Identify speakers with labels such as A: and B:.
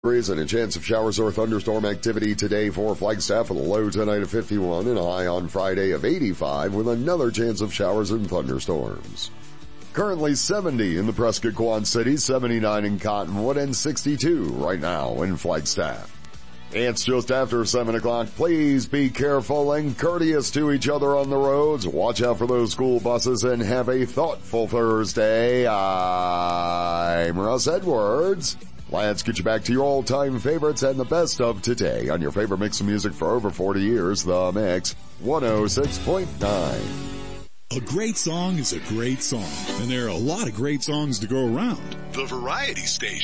A: And a chance of showers or thunderstorm activity today for Flagstaff with a low tonight of 51 and a high on Friday of 85 with another chance of showers and thunderstorms. Currently 70 in the Prescott Quad City, 79 in Cottonwood, and 62 right now in Flagstaff. It's just after 7 o'clock. Please be careful and courteous to each other on the roads. Watch out for those school buses and have a thoughtful Thursday. I'm Russ Edwards. Let's get you back to your all-time favorites and the best of today on your favorite mix of music for over 40 years, The Mix 106.9.
B: A great song is a great song, and there are a lot of great songs to go around.
C: The Variety Station.